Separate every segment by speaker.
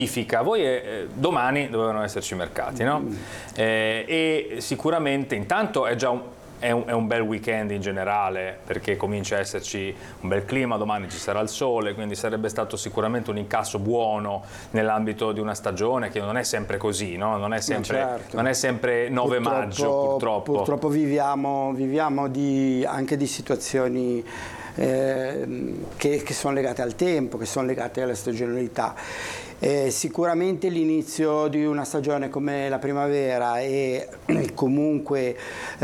Speaker 1: Voi domani dovevano esserci mercati, no? E sicuramente intanto è già un bel weekend in generale, perché comincia a esserci un bel clima, domani ci sarà il sole, quindi sarebbe stato sicuramente un incasso buono nell'ambito di una stagione che non è sempre così, no? Non è sempre,
Speaker 2: certo.
Speaker 1: non è sempre 9 maggio, purtroppo.
Speaker 2: Purtroppo viviamo anche di situazioni che sono legate al tempo, che sono legate alla stagionalità. Sicuramente l'inizio di una stagione come la primavera e comunque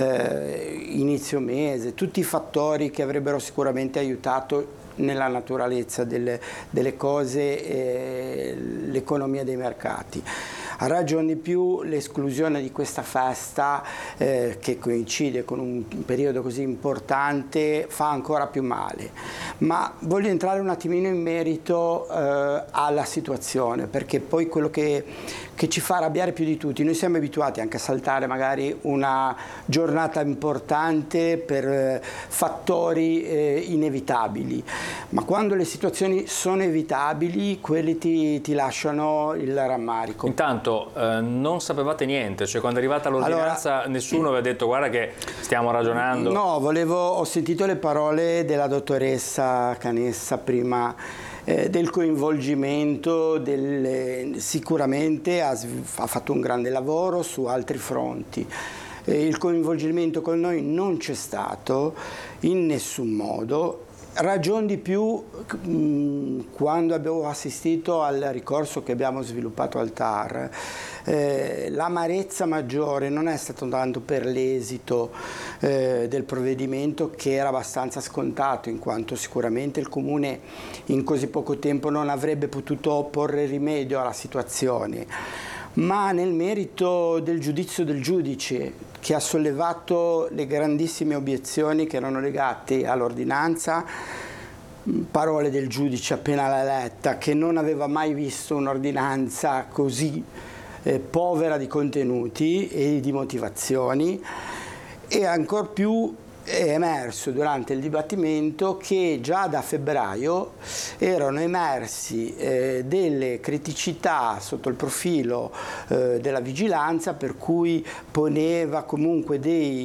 Speaker 2: inizio mese, tutti i fattori che avrebbero sicuramente aiutato nella naturalezza delle cose l'economia dei mercati. A ragion di più l'esclusione di questa festa che coincide con un periodo così importante fa ancora più male. Ma voglio entrare un attimino in merito alla situazione, perché poi quello che ci fa arrabbiare più di tutti, noi siamo abituati anche a saltare magari una giornata importante per fattori inevitabili, ma quando le situazioni sono evitabili, quelli ti lasciano il rammarico.
Speaker 1: Intanto non sapevate niente, cioè quando è arrivata l'ordinanza nessuno vi ha detto guarda che stiamo ragionando?
Speaker 2: No, ho sentito le parole della dottoressa Canessa prima del coinvolgimento, sicuramente ha fatto un grande lavoro su altri fronti. Il coinvolgimento con noi non c'è stato in nessun modo. Ragion di più quando abbiamo assistito al ricorso che abbiamo sviluppato al TAR, l'amarezza maggiore non è stato tanto per l'esito del provvedimento, che era abbastanza scontato, in quanto sicuramente il Comune in così poco tempo non avrebbe potuto porre rimedio alla situazione, ma nel merito del giudizio del giudice, che ha sollevato le grandissime obiezioni che erano legate all'ordinanza. Parole del giudice appena l'ha letta, che non aveva mai visto un'ordinanza così povera di contenuti e di motivazioni, e ancor più è emerso durante il dibattimento che già da febbraio erano emersi delle criticità sotto il profilo della vigilanza, per cui poneva comunque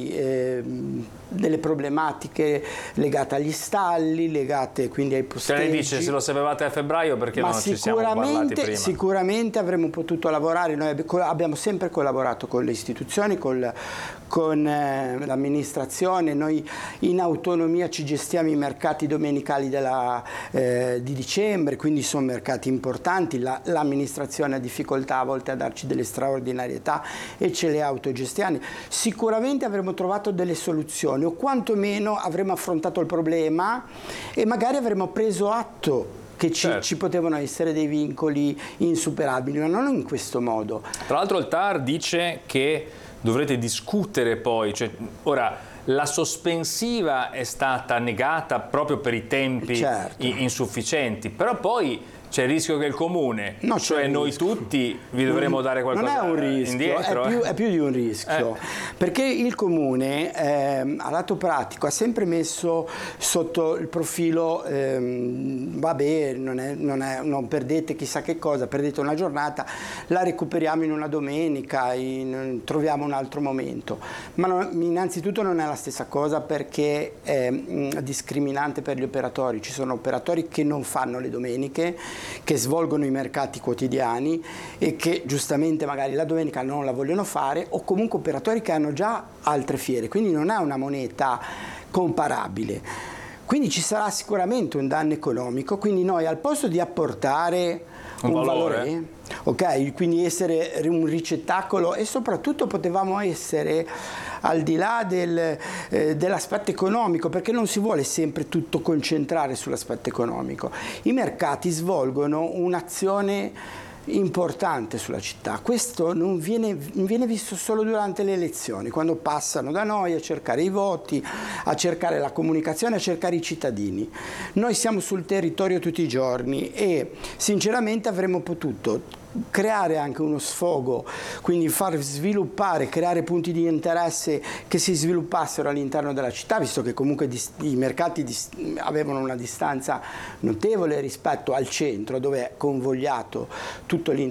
Speaker 2: delle problematiche legate agli stalli, legate quindi ai posteggi.
Speaker 1: Se lei dice se lo sapevate a febbraio, perché non ci siamo parlati prima?
Speaker 2: Sicuramente avremmo potuto lavorare, noi abbiamo sempre collaborato con le istituzioni, con l'amministrazione, noi in autonomia ci gestiamo i mercati domenicali di dicembre, quindi sono mercati importanti, l'amministrazione ha difficoltà a volte a darci delle straordinarietà e ce le autogestiamo. Sicuramente avremmo trovato delle soluzioni, o quantomeno avremmo affrontato il problema e magari avremmo preso atto che ci potevano essere dei vincoli insuperabili, ma non in questo modo.
Speaker 1: Tra l'altro il TAR dice che dovrete discutere poi, cioè, ora la sospensiva è stata negata proprio per i tempi insufficienti, però poi c'è il rischio che il Comune, cioè noi tutti, vi dovremo dare qualcosa
Speaker 2: indietro. Non è un rischio, è più di un rischio, perché il Comune a lato pratico ha sempre messo sotto il profilo, vabbè, non perdete chissà che cosa, perdete una giornata, la recuperiamo in una domenica, troviamo un altro momento. Ma innanzitutto non è la stessa cosa, perché è discriminante per gli operatori. Ci sono operatori che non fanno le domeniche, che svolgono i mercati quotidiani e che giustamente magari la domenica non la vogliono fare, o comunque operatori che hanno già altre fiere, quindi non è una moneta comparabile. Quindi ci sarà sicuramente un danno economico, quindi noi al posto di apportare un valore, quindi essere un ricettacolo, e soprattutto potevamo essere al di là dell'aspetto economico, perché non si vuole sempre tutto concentrare sull'aspetto economico. I mercati svolgono un'azione importante sulla città. Questo non viene visto solo durante le elezioni, quando passano da noi a cercare i voti, a cercare la comunicazione, a cercare i cittadini. Noi siamo sul territorio tutti i giorni e sinceramente avremmo potuto creare anche uno sfogo, quindi far sviluppare, creare punti di interesse che si sviluppassero all'interno della città, visto che comunque i mercati avevano una distanza notevole rispetto al centro, dove è convogliato tutto l'intero